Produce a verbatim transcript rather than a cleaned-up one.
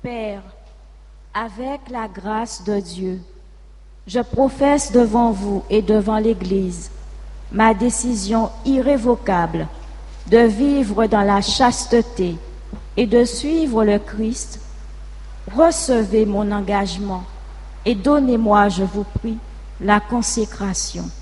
Père, avec la grâce de Dieu, je professe devant vous et devant l'Église ma décision irrévocable de vivre dans la chasteté et de suivre le Christ. Recevez mon engagement et donnez-moi, je vous prie, la consécration.